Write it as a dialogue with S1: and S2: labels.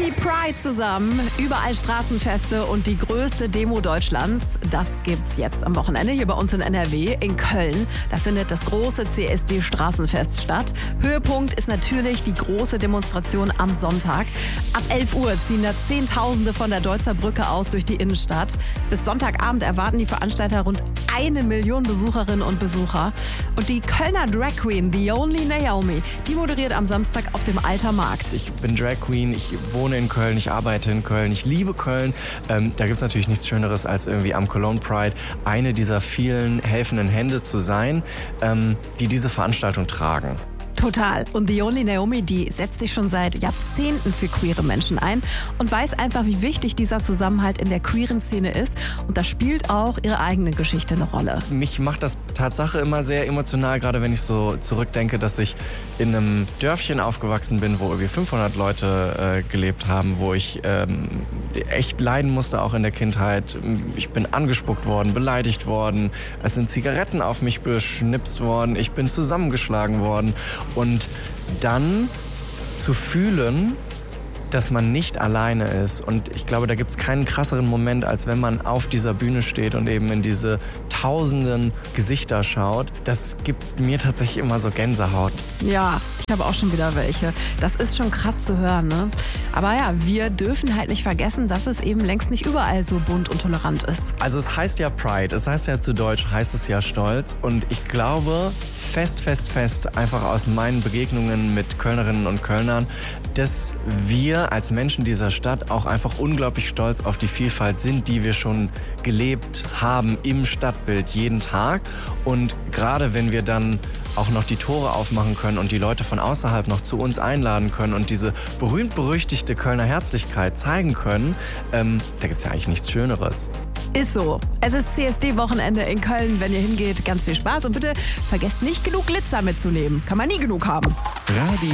S1: die Pride zusammen. Überall Straßenfeste und die größte Demo Deutschlands. Das gibt's jetzt am Wochenende hier bei uns in NRW, in Köln. Da findet das große CSD-Straßenfest statt. Höhepunkt ist natürlich die große Demonstration am Sonntag. Ab 11 Uhr ziehen da Zehntausende von der Deutzer Brücke aus durch die Innenstadt. Bis Sonntagabend erwarten die Veranstalter rund 1 Million Besucherinnen und Besucher. Und die Kölner Drag Queen, The Only Naomi, die moderiert am Samstag auf dem Alter Markt.
S2: Ich bin Drag Queen, ich wohne in Köln, ich arbeite in Köln, ich liebe Köln. Da gibt es natürlich nichts Schöneres, als irgendwie am Cologne Pride eine dieser vielen helfenden Hände zu sein, die diese Veranstaltung tragen.
S1: Total. Und The Only Naomi, die setzt sich schon seit Jahrzehnten für queere Menschen ein und weiß einfach, wie wichtig dieser Zusammenhalt in der queeren Szene ist. Und da spielt auch ihre eigene Geschichte eine Rolle.
S2: Mich macht das Tatsache immer sehr emotional, gerade wenn ich so zurückdenke, dass ich in einem Dörfchen aufgewachsen bin, wo irgendwie 500 Leute gelebt haben, wo ich echt leiden musste, auch in der Kindheit. Ich bin angespuckt worden, beleidigt worden, es sind Zigaretten auf mich beschnipst worden, ich bin zusammengeschlagen worden. Und dann zu fühlen, dass man nicht alleine ist. Und ich glaube, da gibt es keinen krasseren Moment, als wenn man auf dieser Bühne steht und eben in diese tausenden Gesichter schaut. Das gibt mir tatsächlich immer so Gänsehaut.
S1: Ja, ich habe auch schon wieder welche. Das ist schon krass zu hören, ne? Aber ja, wir dürfen halt nicht vergessen, dass es eben längst nicht überall so bunt und tolerant ist.
S2: Also es heißt ja Pride, es heißt ja zu Deutsch, heißt es ja Stolz. Und ich glaube fest, einfach aus meinen Begegnungen mit Kölnerinnen und Kölnern, dass wir als Menschen dieser Stadt auch einfach unglaublich stolz auf die Vielfalt sind, die wir schon gelebt haben im Stadtbild jeden Tag. Und gerade wenn wir dann auch noch die Tore aufmachen können und die Leute von außerhalb noch zu uns einladen können und diese berühmt-berüchtigte Kölner Herzlichkeit zeigen können, da gibt es ja eigentlich nichts Schöneres.
S1: Ist so. Es ist CSD-Wochenende in Köln. Wenn ihr hingeht, ganz viel Spaß. Und bitte vergesst nicht, genug Glitzer mitzunehmen. Kann man nie genug haben.
S3: Radio